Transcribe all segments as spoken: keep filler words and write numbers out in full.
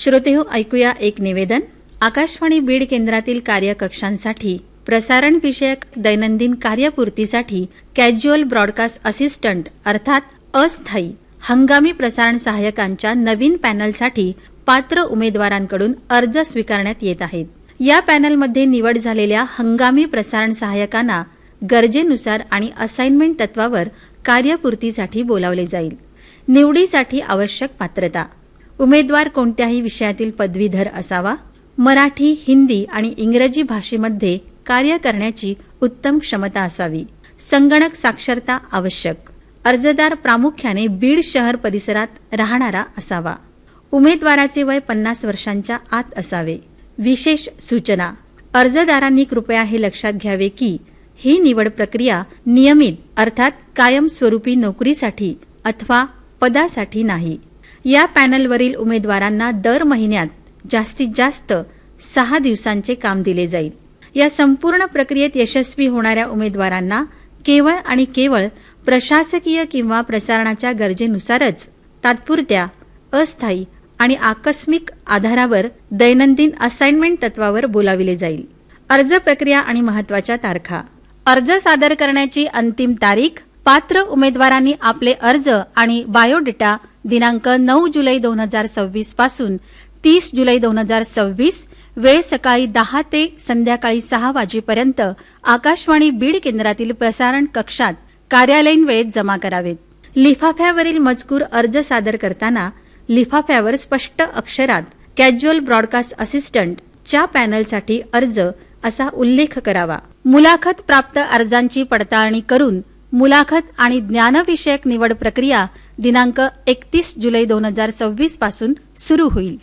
श्रोतेहो, ऐकूया एक निवेदन. आकाशवाणी बीड केंद्रातील कार्यकक्षांसाठी प्रसारण विषयक दैनंदिन कार्यपूर्तीसाठी कॅज्युअल ब्रॉडकास्ट असिस्टंट अर्थात अस्थायी हंगामी प्रसारण सहाय्यकांच्या नवीन पॅनलसाठी पात्र उमेदवारांकडून अर्ज स्वीकारण्यात येत आहेत. या पॅनलमध्ये निवड झालेल्या हंगामी प्रसारण सहाय्यकांना गरजेनुसार आणि असाइनमेंट तत्वावर कार्यपूर्तीसाठी बोलावले जाईल. निवडीसाठी आवश्यक पात्रता: उमेदवार कोणत्याही विषयातील पदवीधर असावा. मराठी, हिंदी आणि इंग्रजी भाषेमध्ये कार्य करण्याची उत्तम क्षमता असावी. संगणक साक्षरता आवश्यक. अर्जदार प्रामुख्याने बीड शहर परिसरात राहणारा असावा. उमेदवाराचे वय पन्नास वर्षांच्या आत असावे. विशेष सूचना: अर्जदारांनी कृपया हे लक्षात घ्यावे की ही निवड प्रक्रिया नियमित अर्थात कायमस्वरूपी नोकरीसाठी अथवा पदासाठी नाही. या पॅनलवरील उमेदवारांना दर महिन्यात जास्तीत जास्त सहा दिवसांचे काम दिले जाईल. या संपूर्ण प्रक्रियेत यशस्वी होणाऱ्या उमेदवारांना केवळ आणि केवळ प्रशासकीय किंवा प्रसारणाच्या गरजेनुसारच तात्पुरत्या, अस्थायी आणि आकस्मिक आधारावर दैनंदिन असाइनमेंट तत्वावर बोलाविले जाईल. अर्ज प्रक्रिया आणि महत्त्वाच्या तारखा: अर्ज सादर करण्याची अंतिम तारीख: पात्र उमेदवारांनी आपले अर्ज आणि बायोडेटा दिनांक नऊ जुलै दोन हजार सव्वीस पासून तीस जुलै दोन हजार सव्वीस वेळ सकाळी दहा ते संध्याकाळी सहा वाजेपर्यंत आकाशवाणी बीड केंद्रातील प्रसारण कक्षात कार्यालयीन वेळेत जमा करावेत. लिफाफ्यावरील मजकूर अर्ज सादर करताना लिफाफ्यावर स्पष्ट अक्षरात कॅज्युअल ब्रॉडकास्ट असिस्टंट च्या पॅनलसाठी अर्ज असा उल्लेख करावा. मुलाखत प्राप्त अर्जांची पडताळणी करून मुलाखत आणि ज्ञानविषयक निवड प्रक्रिया दिनांक एकतीस जुलै दोन हजार सव्वीस पासून सुरू होईल.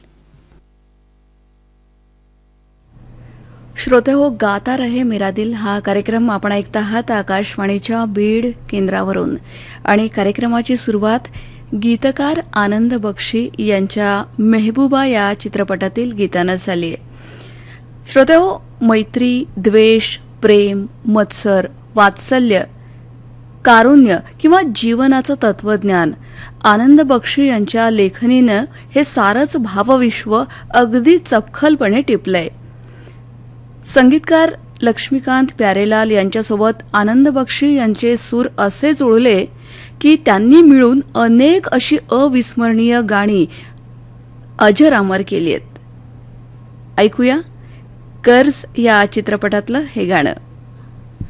श्रोते हो, गाता रहे मेरा दिल हा कार्यक्रम आपण ऐकत आहात आकाशवाणीच्या बीड केंद्रावरून आणि कार्यक्रमाची सुरुवात गीतकार आनंद बक्षी यांच्या मेहबूबा या चित्रपटातील गीतानं झाली आहे. श्रोते हो, मैत्री, द्वेष, प्रेम, मत्सर, वात्सल्य, कारुण्य किंवा जीवनाचं तत्वज्ञान आनंद बक्षी यांच्या लेखनीनं हे सारंच भावविश्व अगदी चपखलपणे टिपलंय. संगीतकार लक्ष्मीकांत प्यारेलाल यांच्यासोबत आनंद बक्षी यांचे सूर असे जुळले की त्यांनी मिळून अनेक अशी अविस्मरणीय गाणी अजरामर केली आहेत. ऐकूया कर्ज या चित्रपटातलं हे गाणं.